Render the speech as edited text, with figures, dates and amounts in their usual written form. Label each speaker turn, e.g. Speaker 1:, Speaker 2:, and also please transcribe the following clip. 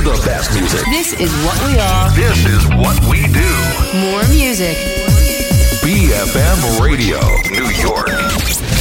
Speaker 1: the best music.
Speaker 2: This is what we are.
Speaker 1: This is what we do.
Speaker 2: More music.
Speaker 1: BFM Radio, New York.